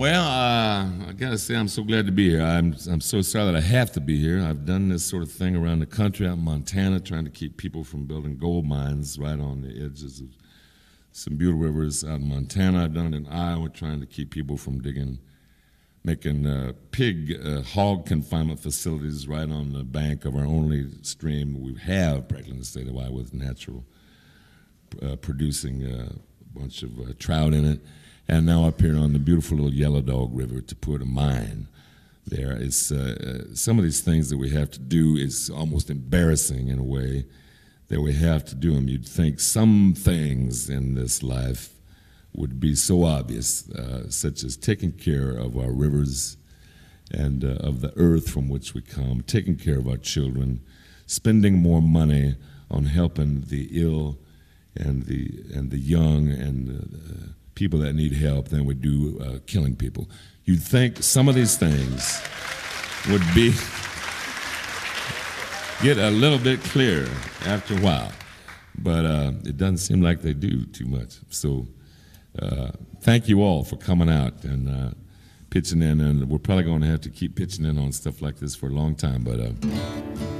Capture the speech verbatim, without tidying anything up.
Well, uh, I gotta say, I'm so glad to be here. I'm I'm so sorry that I have to be here. I've done this sort of thing around the country, out in Montana, trying to keep people from building gold mines right on the edges of some beautiful rivers out in Montana. I've done it in Iowa, trying to keep people from digging, making uh, pig, uh, hog confinement facilities right on the bank of our only stream we have, practically in the state of Iowa, with natural, uh, producing uh, a bunch of uh, trout in it. And now up here on the beautiful little Yellow Dog River to put a mine there. It's, uh, uh, some of these things that we have to do is almost embarrassing in a way that we have to do them. You'd think some things in this life would be so obvious, uh, such as taking care of our rivers and uh, of the earth from which we come, taking care of our children, spending more money on helping the ill and the, and the young and the, people that need help than we do uh, killing people. You'd think some of these things would be get a little bit clearer after a while, but uh, it doesn't seem like they do too much. So uh, thank you all for coming out and uh, pitching in, and we're probably going to have to keep pitching in on stuff like this for a long time, but uh,